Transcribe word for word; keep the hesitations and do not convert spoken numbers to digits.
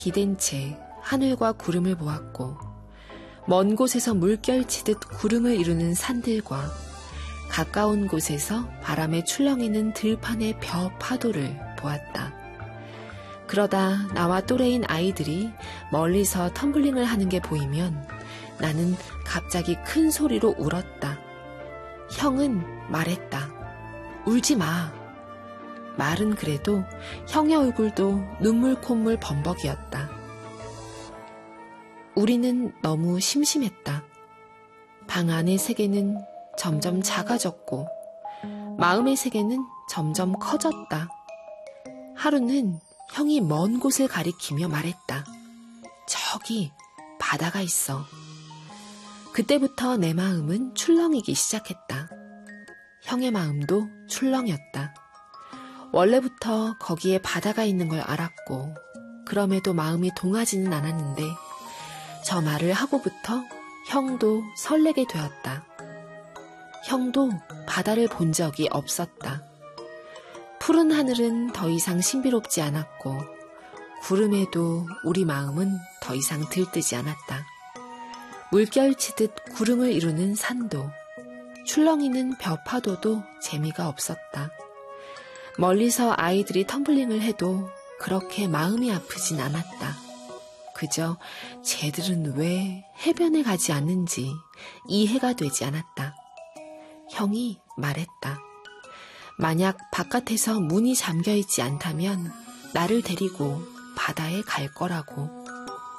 기댄 채 하늘과 구름을 보았고 먼 곳에서 물결치듯 구름을 이루는 산들과 가까운 곳에서 바람에 출렁이는 들판의 벼 파도를 보았다. 그러다 나와 또래인 아이들이 멀리서 텀블링을 하는 게 보이면 나는 갑자기 큰 소리로 울었다. 형은 말했다. 울지 마. 말은 그래도 형의 얼굴도 눈물 콧물 범벅이었다. 우리는 너무 심심했다. 방 안의 세계는 점점 작아졌고 마음의 세계는 점점 커졌다. 하루는 형이 먼 곳을 가리키며 말했다. 저기 바다가 있어. 그때부터 내 마음은 출렁이기 시작했다. 형의 마음도 출렁였다. 원래부터 거기에 바다가 있는 걸 알았고 그럼에도 마음이 동하지는 않았는데 저 말을 하고부터 형도 설레게 되었다. 형도 바다를 본 적이 없었다. 푸른 하늘은 더 이상 신비롭지 않았고 구름에도 우리 마음은 더 이상 들뜨지 않았다. 물결치듯 구름을 이루는 산도 출렁이는 벼파도도 재미가 없었다. 멀리서 아이들이 텀블링을 해도 그렇게 마음이 아프진 않았다. 그저 쟤들은 왜 해변에 가지 않는지 이해가 되지 않았다. 형이 말했다. 만약 바깥에서 문이 잠겨있지 않다면 나를 데리고 바다에 갈 거라고.